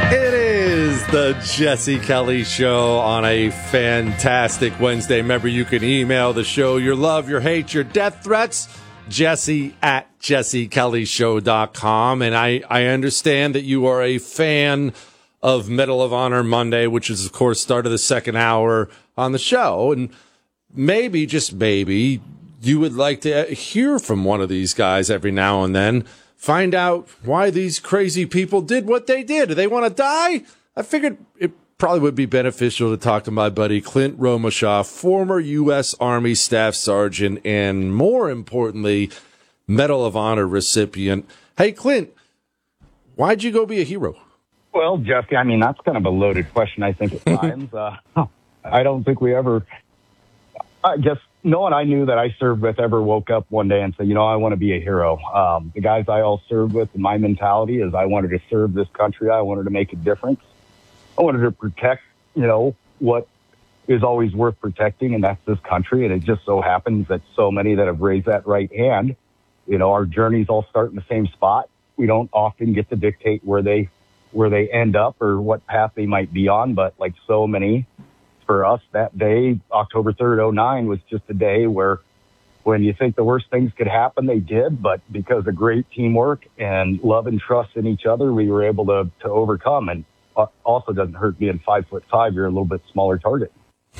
It is the Jesse Kelly Show on a fantastic Wednesday. Remember, you can email the show your love, your hate, your death threats, jesse@jessekellyshow.com. And I understand that you are a fan of Medal of Honor Monday, which is, of course, start of the second hour on the show. And maybe, just maybe, you would like to hear from one of these guys every now and then. Find out why these crazy people did what they did. Do they want to die? I figured it probably would be beneficial to talk to my buddy Clint Romeshoff, former U.S. Army Staff Sergeant, and more importantly, Medal of Honor recipient. Hey, Clint, why'd you go be a hero? Well, Jesse, I mean, that's kind of a loaded question, I think, at times. I don't think we ever, I guess, no one I knew that I served with ever woke up one day and said, I want to be a hero. The guys I all served with, my mentality is I wanted to serve this country. I wanted to make a difference. I wanted to protect, what is always worth protecting, and that's this country. And it just so happens that so many that have raised that right hand, our journeys all start in the same spot. We don't often get to dictate where they end up or what path they might be on, but like so many, for us that day, October 3rd, 2009, was just a day where when you think the worst things could happen, they did. But because of great teamwork and love and trust in each other, we were able to overcome. And also doesn't hurt being 5'5". You're a little bit smaller target.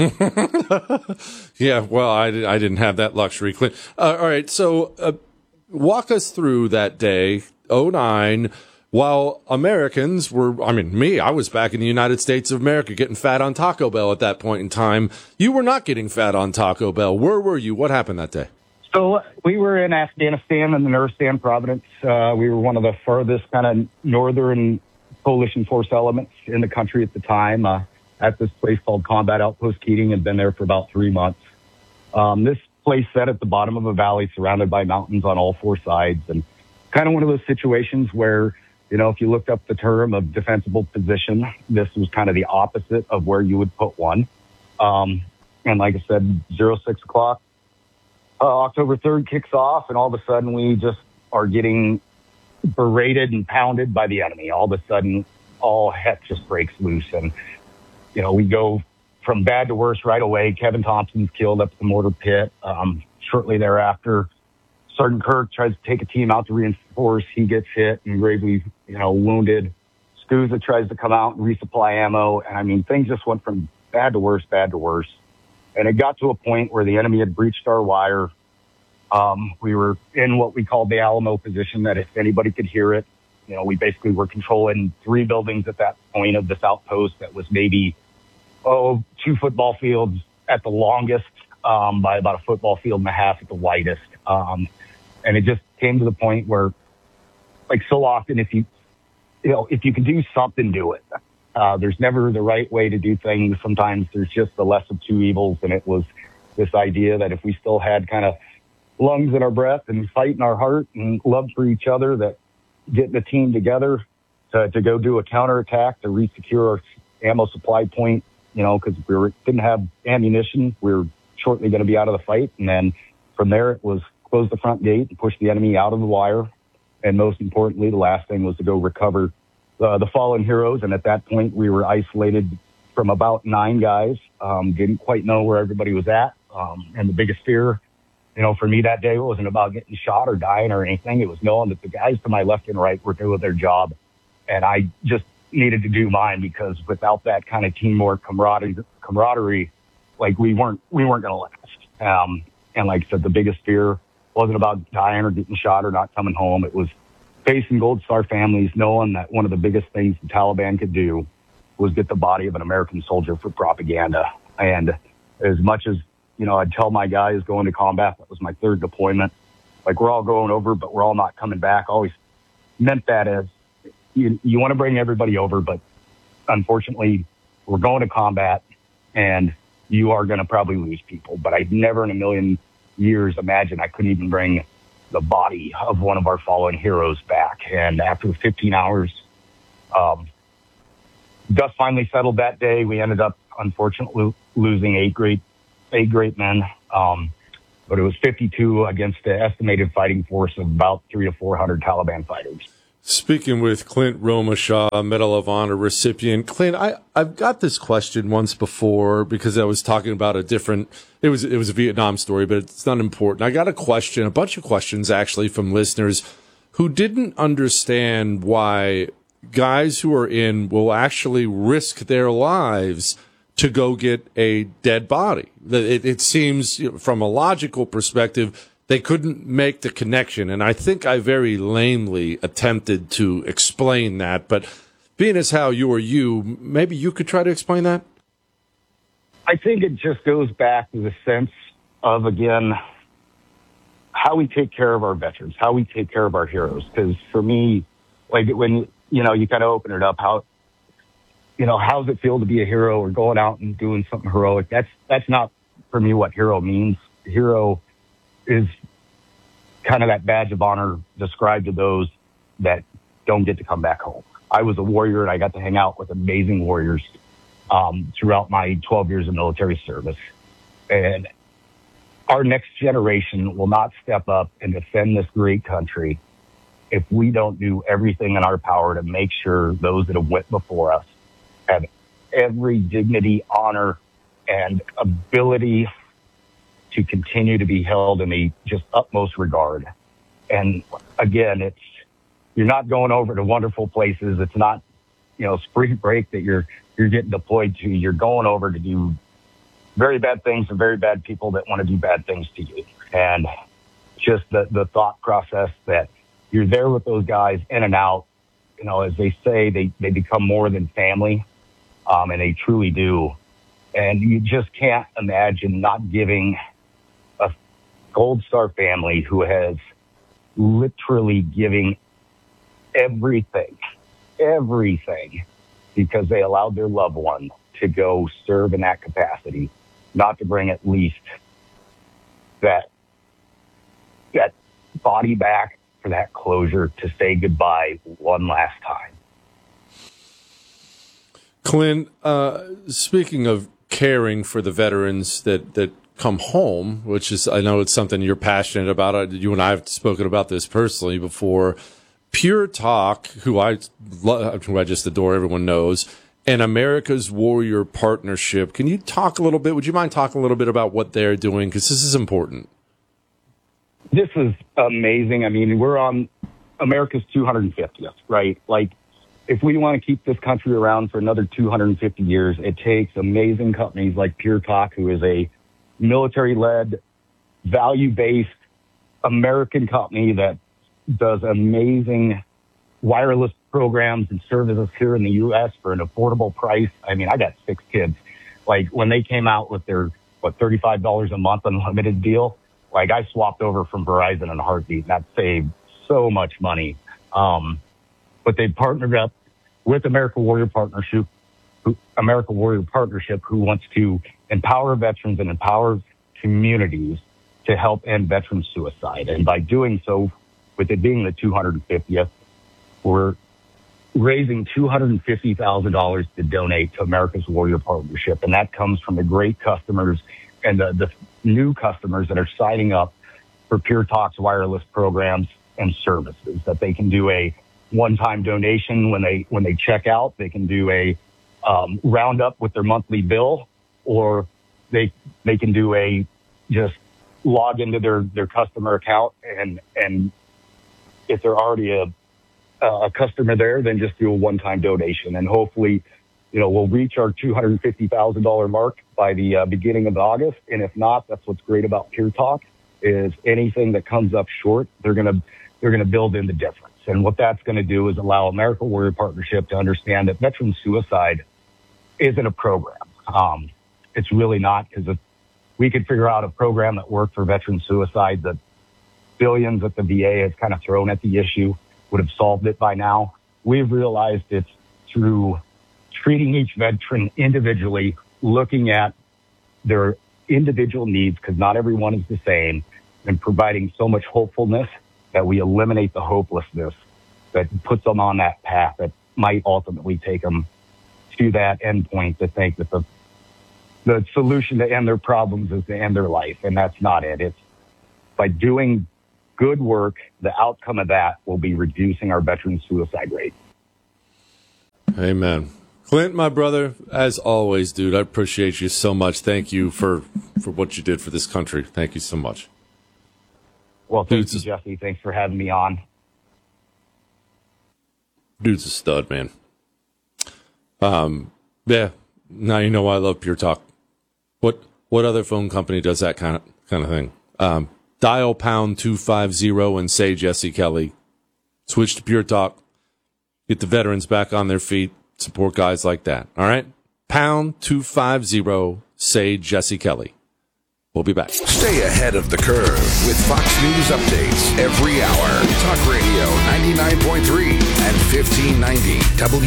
Yeah, well, I didn't have that luxury. All right, so walk us through that day, 2009. While Americans were, I was back in the United States of America getting fat on Taco Bell at that point in time. You were not getting fat on Taco Bell. Where were you? What happened that day? So we were in Afghanistan in the Nuristan province. We were one of the farthest kind of northern coalition force elements in the country at the time, at this place called Combat Outpost Keating. Had been there for about 3 months. This place sat at the bottom of a valley surrounded by mountains on all four sides, and kind of one of those situations where, if you looked up the term of defensible position, this was kind of the opposite of where you would put one. And like I said, 6 o'clock, October 3rd kicks off, and all of a sudden we just are getting berated and pounded by the enemy. All of a sudden, all heck just breaks loose. And, we go from bad to worse right away. Kevin Thompson's killed up at the mortar pit. Shortly thereafter, Sergeant Kirk tries to take a team out to reinforce. He gets hit and gravely, wounded. Scusa tries to come out and resupply ammo. And things just went from bad to worse. And it got to a point where the enemy had breached our wire. We were in what we called the Alamo position, that if anybody could hear it, we basically were controlling 3 buildings at that point of this outpost that was maybe, 2 football fields at the longest, by about a football field and a half at the widest. And it just came to the point where, like so often, if you can do something, do it. There's never the right way to do things. Sometimes there's just the less of two evils. And it was this idea that if we still had kind of lungs in our breath and fight in our heart and love for each other, that getting a team together to go do a counterattack, to resecure our ammo supply point, because we didn't have ammunition. We were shortly going to be out of the fight. And then from there, it was close the front gate and push the enemy out of the wire. And most importantly, the last thing was to go recover the fallen heroes. And at that point, we were isolated from about 9 guys. Didn't quite know where everybody was at. And the biggest fear, for me that day wasn't about getting shot or dying or anything. It was knowing that the guys to my left and right were doing their job. And I just needed to do mine, because without that kind of teamwork, camaraderie, like we weren't going to last. And like I said, the biggest fear wasn't about dying or getting shot or not coming home. It was facing Gold Star families, knowing that one of the biggest things the Taliban could do was get the body of an American soldier for propaganda. And as much as, I'd tell my guys going to combat, that was my 3rd deployment, like we're all going over, but we're all not coming back. I always meant that as you want to bring everybody over, but unfortunately we're going to combat and you are going to probably lose people. But I'd never in a million years imagine I couldn't even bring the body of one of our fallen heroes back. And after 15 hours, dust finally settled that day. We ended up, unfortunately, losing eight great men. But it was 52 against the estimated fighting force of about 300 to 400 Taliban fighters. Speaking with Clint Romashaw, Medal of Honor recipient. Clint, I've got this question once before because I was talking about it was a Vietnam story, but it's not important. I got a bunch of questions actually from listeners who didn't understand why guys who are in will actually risk their lives to go get a dead body. It seems from a logical perspective, they couldn't make the connection. And I think I very lamely attempted to explain that. But being as how you are you, maybe you could try to explain that? I think it just goes back to the sense of, again, how we take care of our veterans, how we take care of our heroes. Because for me, like when, you kind of open it up, how does it feel to be a hero or going out and doing something heroic? That's not for me what hero means. Hero is kind of that badge of honor described to those that don't get to come back home. I was a warrior and I got to hang out with amazing warriors throughout my 12 years of military service. And our next generation will not step up and defend this great country if we don't do everything in our power to make sure those that have went before us have every dignity, honor, and ability to continue to be held in the just utmost regard. And again, you're not going over to wonderful places. It's not, spring break that you're getting deployed to. You're going over to do very bad things to very bad people that want to do bad things to you. And just the thought process that you're there with those guys in and out, as they say, they become more than family, and they truly do. And you just can't imagine not giving a Gold Star family who has literally giving everything, because they allowed their loved one to go serve in that capacity, not to bring at least that body back for that closure to say goodbye one last time. Clint, speaking of caring for the veterans that come home, which is, I know it's something you're passionate about. You and I have spoken about this personally before. Pure Talk, who I just adore, everyone knows, and America's Warrior Partnership. Can you talk a little bit? Would you mind talking a little bit about what they're doing? Because this is important. This is amazing. I mean, we're on America's 250th, right? Like, if we want to keep this country around for another 250 years, it takes amazing companies like Pure Talk, who is a military-led, value-based American company that does amazing wireless programs and services here in the U.S. for an affordable price. I mean, I got 6 kids. Like, when they came out with their, $35 a month unlimited deal, like, I swapped over from Verizon in a heartbeat, and that saved so much money. But they partnered up with American Warrior Partnership, who wants to empower veterans and empower communities to help end veteran suicide. And by doing so, with it being the 250th, we're raising $250,000 to donate to America's Warrior Partnership. And that comes from the great customers and the new customers that are signing up for Pure Talk's wireless programs and services, that they can do a one-time donation when they check out. They can do a roundup with their monthly bill, or they can do a just log into their customer account, and if they're already a customer there, then just do a one-time donation. And hopefully, we'll reach our $250,000 mark by the beginning of August. And if not, that's what's great about Pure Talk, is anything that comes up short, they're gonna build in the difference. And what that's going to do is allow American Warrior Partnership to understand that veteran suicide isn't a program. It's really not, because if we could figure out a program that worked for veteran suicide, the billions that the VA has kind of thrown at the issue would have solved it by now. We've realized it's through treating each veteran individually, looking at their individual needs, because not everyone is the same, and providing so much hopefulness that we eliminate the hopelessness that puts them on that path that might ultimately take them to that endpoint, to think that the solution to end their problems is to end their life. And that's not it. It's by doing good work, the outcome of that will be reducing our veteran suicide rate. Amen. Clint, my brother, as always, dude, I appreciate you so much. Thank you for what you did for this country. Thank you so much. Well, thank you, Jesse. Thanks for having me on. Dude's a stud, man. Yeah. Now you know why I love Pure Talk. What other phone company does that kind of thing? Dial pound 250 and say Jesse Kelly. Switch to Pure Talk. Get the veterans back on their feet. Support guys like that. All right? Pound 250, say Jesse Kelly. We'll be back. Stay ahead of the curve with Fox News updates every hour. Talk Radio 99.3 and 1590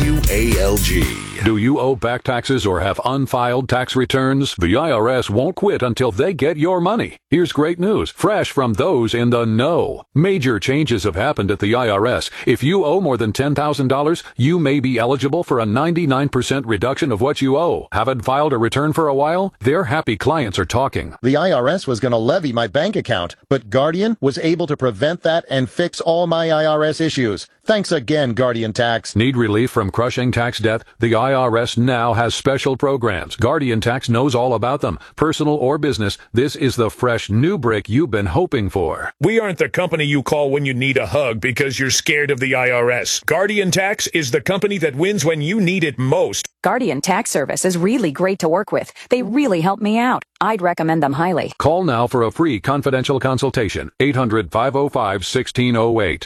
WALG. Do you owe back taxes or have unfiled tax returns? The IRS won't quit until they get your money. Here's great news, fresh from those in the know. Major changes have happened at the IRS. If you owe more than $10,000, you may be eligible for a 99% reduction of what you owe. Haven't filed a return for a while? Their happy clients are talking. The IRS was going to levy my bank account, but Guardian was able to prevent that and fix all my IRS issues. Thanks again, Guardian Tax. Need relief from crushing tax debt? The IRS now has special programs. Guardian Tax knows all about them. Personal or business, this is the fresh new brick you've been hoping for. We aren't the company you call when you need a hug because you're scared of the IRS. Guardian Tax is the company that wins when you need it most. Guardian Tax Service is really great to work with. They really help me out. I'd recommend them highly. Call now for a free confidential consultation. 800-505-1608.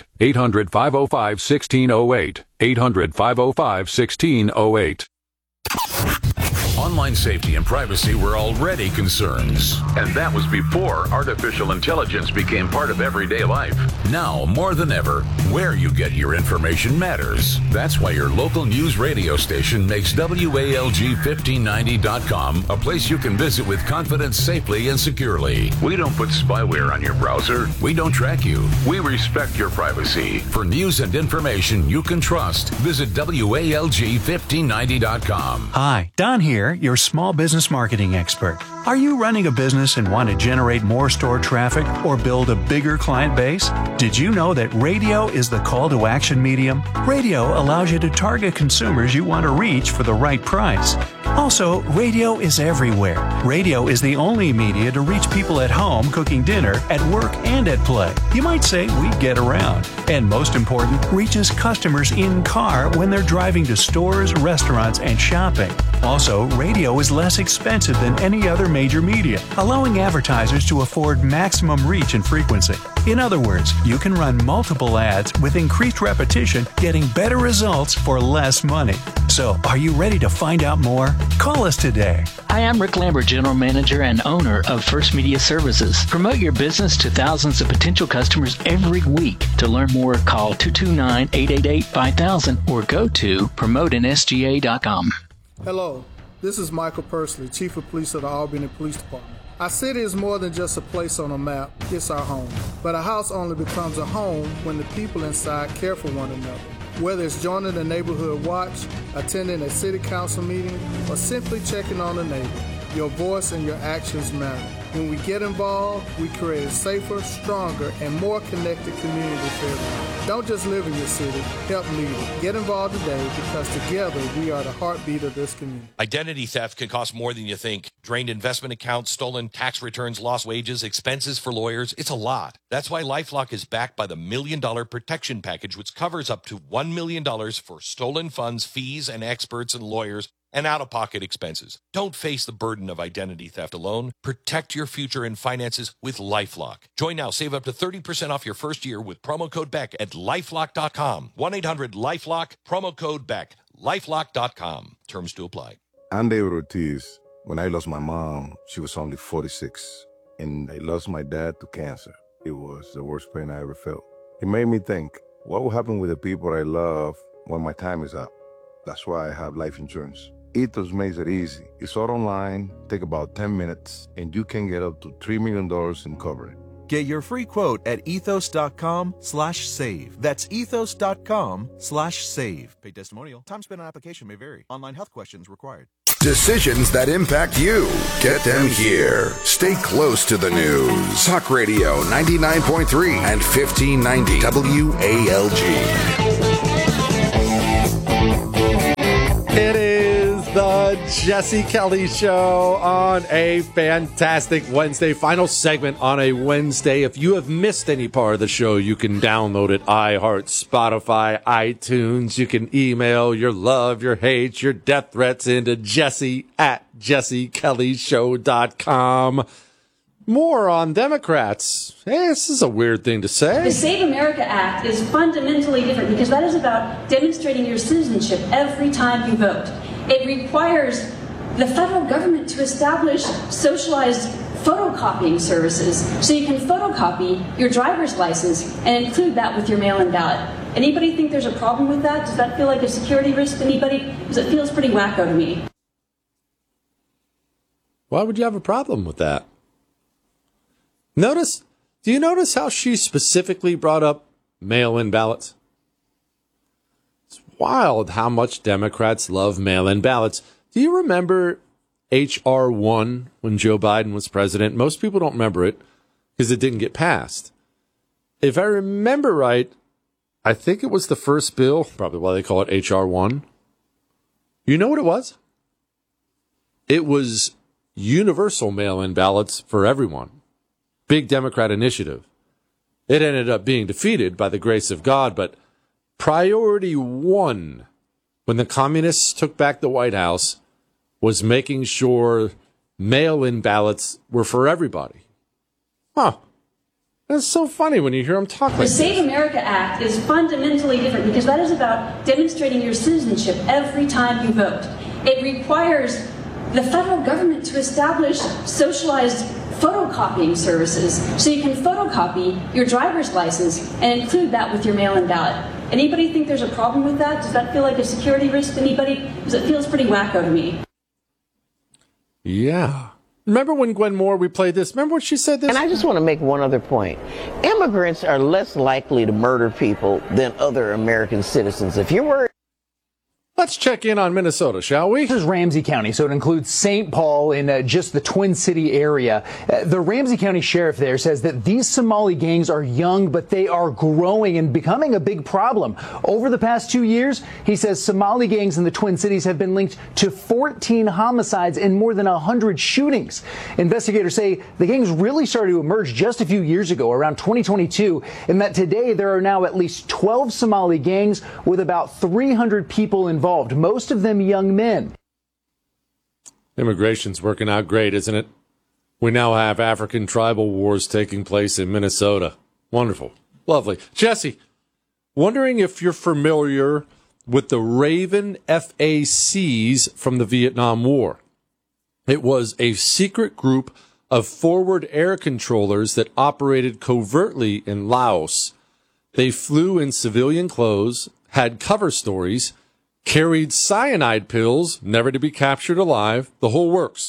800-505-1608. 800-505-1608. Online safety and privacy were already concerns. And that was before artificial intelligence became part of everyday life. Now, more than ever, where you get your information matters. That's why your local news radio station makes WALG1590.com a place you can visit with confidence safely and securely. We don't put spyware on your browser. We don't track you. We respect your privacy. For news and information you can trust, visit WALG1590.com. Hi, Don here, your small business marketing expert. Are you running a business and want to generate more store traffic or build a bigger client base? Did you know that radio is the call to action medium? Radio allows you to target consumers you want to reach for the right price. Also, radio is everywhere. Radio is the only media to reach people at home, cooking dinner, at work, and at play. You might say we get around. And most important, reaches customers in car when they're driving to stores, restaurants, and shopping. Also, radio is less expensive than any other major media, allowing advertisers to afford maximum reach and frequency. In other words, you can run multiple ads with increased repetition, getting better results for less money. So, are you ready to find out more? Call us today. Hi, I'm Rick Lambert, General Manager and owner of First Media Services. Promote your business to thousands of potential customers every week. To learn more, call 229-888-5000 or go to promoteinsga.com. Hello, this is Michael Pursley, Chief of Police of the Albany Police Department. Our city is more than just a place on a map, it's our home. But a house only becomes a home when the people inside care for one another. Whether it's joining the neighborhood watch, attending a city council meeting, or simply checking on a neighbor, your voice and your actions matter. When we get involved, we create a safer, stronger, and more connected community for everyone. Don't just live in your city, help lead it. Get involved today because together we are the heartbeat of this community. Identity theft can cost more than you think. Drained investment accounts, stolen tax returns, lost wages, expenses for lawyers. It's a lot. That's why LifeLock is backed by the $1 Million Protection Package, which covers up to $1 million for stolen funds, fees, and experts and lawyers, and out-of-pocket expenses. Don't face the burden of identity theft alone. Protect your future and finances with LifeLock. Join now. Save up to 30% off your first year with promo code BECK at LifeLock.com. 1-800-LifeLock, promo code BECK. LifeLock.com. Terms to apply. I'm David Ortiz. When I lost my mom, she was only 46. And I lost my dad to cancer. It was the worst pain I ever felt. It made me think, what will happen with the people I love when my time is up? That's why I have life insurance. Ethos makes it easy. It's all online, take about 10 minutes, and you can get up to $3 million in coverage. Get your free quote at ethos.com/save. That's ethos.com/save. Paid testimonial. Time spent on application may vary. Online health questions required. Decisions that impact you. Get them here. Stay close to the news. Talk Radio 99.3 and 1590 WALG. It is the Jesse Kelly Show on a fantastic Wednesday. Final segment on a Wednesday. If you have missed any part of the show, you can download it. iHeart, Spotify, iTunes. You can email your love, your hate, your death threats into jesse@jessekellyshow.com. More on Democrats. Hey, this is a weird thing to say. The Save America Act is fundamentally different because that is about demonstrating your citizenship every time you vote. It requires the federal government to establish socialized photocopying services so you can photocopy your driver's license and include that with your mail-in ballot. Anybody think there's a problem with that? Does that feel like a security risk to anybody? Because it feels pretty wacko to me. Why would you have a problem with that? Do you notice how she specifically brought up mail-in ballots? It's wild how much Democrats love mail-in ballots. Do you remember H.R. 1 when Joe Biden was president? Most people don't remember it because it didn't get passed. If I remember right, I think it was the first bill, probably why they call it H.R. 1. You know what it was? It was universal mail-in ballots for everyone. Big Democrat initiative. It ended up being defeated by the grace of God, but priority one when the communists took back the White House was making sure mail-in ballots were for everybody. Huh. That's so funny when you hear them talk like The this. Save America Act is fundamentally different because that is about demonstrating your citizenship every time you vote. It requires the federal government to establish socialized photocopying services so you can photocopy your driver's license and include that with your mail-in ballot. Anybody think there's a problem with that? Does that feel like a security risk to anybody? Because it feels pretty wacko to me. Yeah. Remember when Gwen Moore, we played this? Remember when she said this? And I just want to make one other point. Immigrants are less likely to murder people than other American citizens. If you're worried... Let's check in on Minnesota, shall we? This is Ramsey County, so it includes St. Paul in just the Twin City area. The Ramsey County sheriff there says that these Somali gangs are young, but they are growing and becoming a big problem. Over the past 2 years, he says Somali gangs in the Twin Cities have been linked to 14 homicides and more than 100 shootings. Investigators say the gangs really started to emerge just a few years ago, around 2022, and that today there are now at least 12 Somali gangs with about 300 people involved. Most of them young men. Immigration's working out great, isn't it? We now have African tribal wars taking place in Minnesota. Wonderful. Lovely. Jesse, wondering if you're familiar with the Raven FACs from the Vietnam War. It was a secret group of forward air controllers that operated covertly in Laos. They flew in civilian clothes, had cover stories, carried cyanide pills, never to be captured alive, the whole works.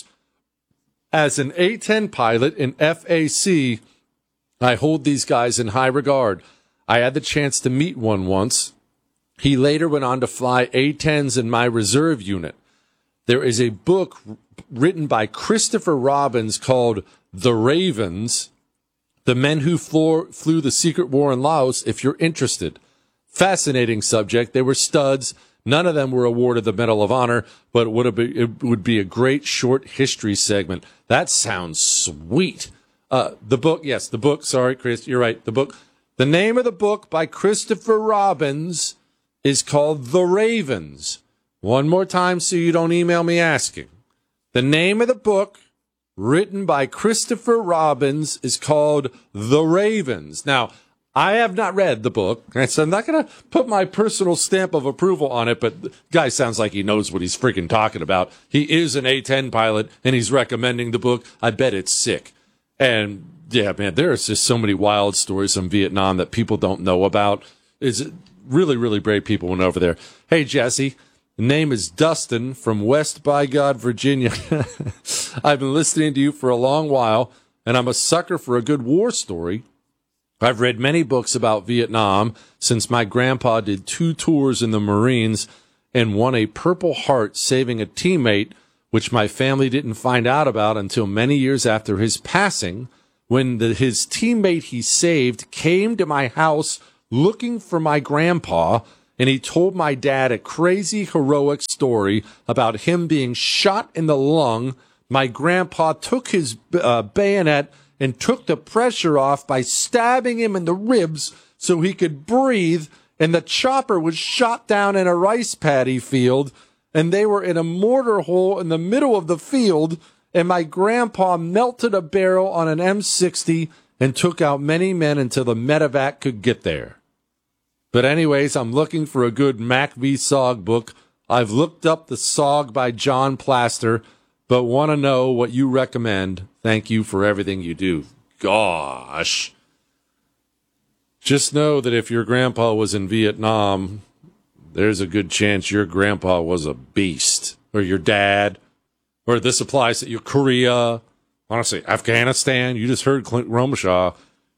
As an A-10 pilot in FAC, I hold these guys in high regard. I had the chance to meet one once. He later went on to fly A-10s in my reserve unit. There is a book written by Christopher Robbins called The Ravens, The Men Who Flew the Secret War in Laos, if you're interested. Fascinating subject. They were studs. None of them were awarded the Medal of Honor, but it would be a great short history segment. That sounds sweet. The book, sorry, Chris, you're right, the book. The name of the book by Christopher Robbins is called The Ravens. One more time so you don't email me asking. The name of the book, written by Christopher Robbins, is called The Ravens. Now, I have not read the book, so I'm not going to put my personal stamp of approval on it, but the guy sounds like he knows what he's freaking talking about. He is an A-10 pilot, and he's recommending the book. I bet it's sick. And, yeah, man, there's just so many wild stories from Vietnam that people don't know about. It's really, really brave people went over there. Hey, Jesse, the name is Dustin from West by God, Virginia. I've been listening to you for a long while, and I'm a sucker for a good war story. I've read many books about Vietnam since my grandpa did 2 tours in the Marines and won a Purple Heart saving a teammate which my family didn't find out about until many years after his passing, when his teammate he saved came to my house looking for my grandpa, and he told my dad a crazy, heroic story about him being shot in the lung. My grandpa took his bayonet and took the pressure off by stabbing him in the ribs so he could breathe, and the chopper was shot down in a rice paddy field, and they were in a mortar hole in the middle of the field, and my grandpa melted a barrel on an M60 and took out many men until the medevac could get there. But anyways, I'm looking for a good Mac v. SOG book. I've looked up The SOG by John Plaster, but want to know what you recommend. Thank you for everything you do. Gosh. Just know that if your grandpa was in Vietnam, there's a good chance your grandpa was a beast. Or your dad. Or this applies to your Korea. Honestly, Afghanistan. You just heard Clint Romashaw.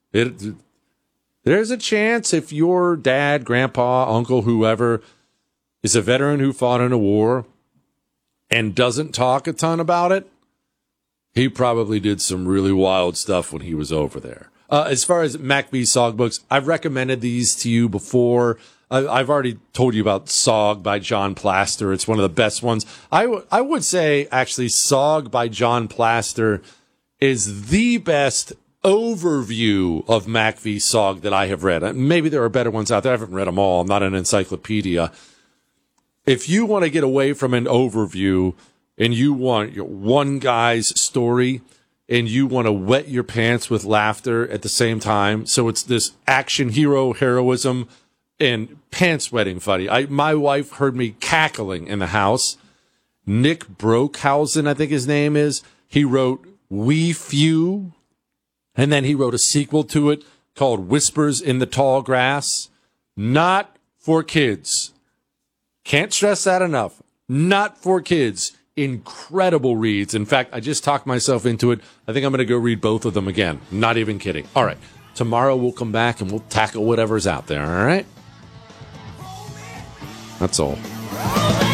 There's a chance if your dad, grandpa, uncle, whoever is a veteran who fought in a war and doesn't talk a ton about it, he probably did some really wild stuff when he was over there. As far as Mac v. SOG books, I've recommended these to you before. I've already told you about SOG by John Plaster. It's one of the best ones. I would say, actually, SOG by John Plaster is the best overview of Mac v. SOG that I have read. Maybe there are better ones out there. I haven't read them all. I'm not an encyclopedia. If you want to get away from an overview and you want your one guy's story and you want to wet your pants with laughter at the same time, so it's this action hero heroism and pants wetting funny. My wife heard me cackling in the house. Nick Brockhausen, I think his name is, he wrote We Few, and then he wrote a sequel to it called Whispers in the Tall Grass. Not for kids. Can't stress that enough. Not for kids. Incredible reads. In fact, I just talked myself into it. I think I'm going to go read both of them again. Not even kidding. All right. Tomorrow we'll come back and we'll tackle whatever's out there. All right? That's all.